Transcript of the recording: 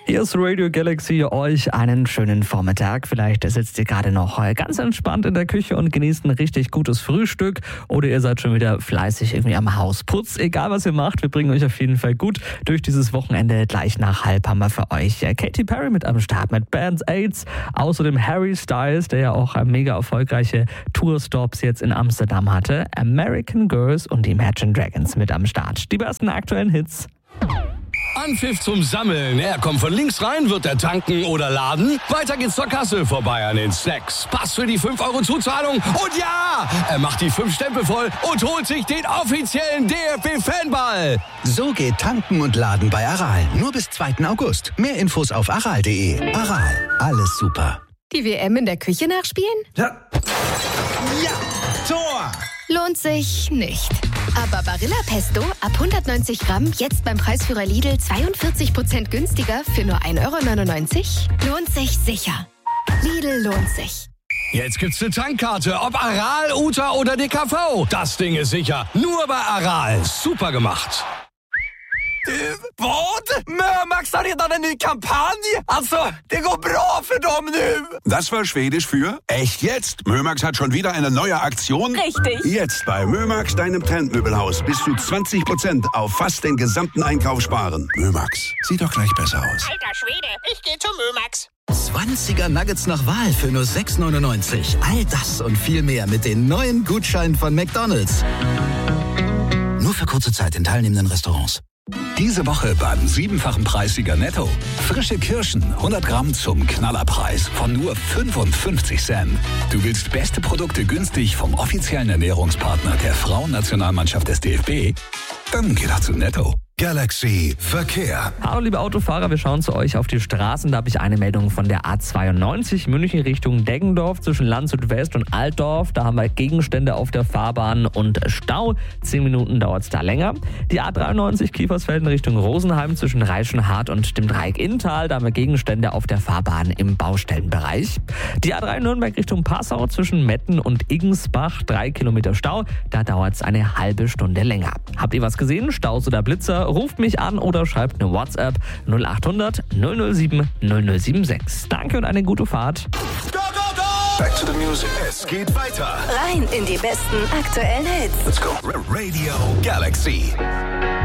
Hier ist Radio Galaxy, euch einen schönen Vormittag. Vielleicht sitzt ihr gerade noch ganz entspannt in der Küche und genießt ein richtig gutes Frühstück oder ihr seid schon wieder fleißig irgendwie am Hausputz. Egal was ihr macht, wir bringen euch auf jeden Fall gut durch dieses Wochenende. Gleich nach 5 haben wir für euch Katy Perry mit am Start mit Band AIDS. Außerdem Harry Styles, der ja auch mega erfolgreiche Tourstops jetzt in Amsterdam hatte. American Girls und die Imagine Dragons mit am Start. Die besten aktuellen Hits. Anpfiff zum Sammeln. Er kommt von links rein, wird er tanken oder laden. Weiter geht's zur Kasse, vorbei an den Snacks. Pass für die 5 € Zuzahlung. Und ja, er macht die 5 Stempel voll und holt sich den offiziellen DFB-Fanball. So geht Tanken und Laden bei Aral. Nur bis 2. August. Mehr Infos auf aral.de. Aral, alles super. Die WM in der Küche nachspielen? Ja, Tor! Lohnt sich nicht. Aber Barilla Pesto ab 190 Gramm jetzt beim Preisführer Lidl 42% günstiger für nur 1,99 €? Lohnt sich sicher. Lidl lohnt sich. Jetzt gibt's eine Tankkarte, ob Aral, Uta oder DKV. Das Ding ist sicher. Nur bei Aral. Super gemacht. Vad? Mömax har redan en ny kampanj! Alltså, det går bra för dem nu! Das war Schwedisch für echt jetzt. Mömax hat schon wieder eine neue Aktion. Richtig. Jetzt bei Mömax, deinem Trendmöbelhaus, bis zu 20% auf fast den gesamten Einkauf sparen. Mömax, sieht doch gleich besser aus. Alter Schwede, ich gehe zu Mömax. 20er Nuggets nach Wahl für nur 6,99 €. All das und viel mehr mit den neuen Gutscheinen von McDonald's. Nur für kurze Zeit in teilnehmenden Restaurants. Diese Woche beim 7-fachen Preissieger Netto. Frische Kirschen, 100 Gramm zum Knallerpreis von nur 55 Cent. Du willst beste Produkte günstig vom offiziellen Ernährungspartner der Frauennationalmannschaft des DFB? Dann geh doch zu Netto. Galaxy Verkehr. Hallo liebe Autofahrer, wir schauen zu euch auf die Straßen. Da habe ich eine Meldung von der A92 München Richtung Deggendorf zwischen Landshut West und Altdorf. Da haben wir Gegenstände auf der Fahrbahn und Stau. 10 Minuten dauert es da länger. Die A93 Kiefersfelden Richtung Rosenheim zwischen Reichenhart und dem Dreieck Inntal. Da haben wir Gegenstände auf der Fahrbahn im Baustellenbereich. Die A3 Nürnberg Richtung Passau zwischen Metten und Iggensbach. 3 Kilometer Stau. Da dauert es eine halbe Stunde länger. Habt ihr was gesehen? Staus oder Blitzer? Ruft mich an oder schreibt eine WhatsApp 0800 007 0076. Danke und eine gute Fahrt. Go, go, go! Back to the music. Es geht weiter. Rein in die besten aktuellen Hits. Let's go. Radio Galaxy.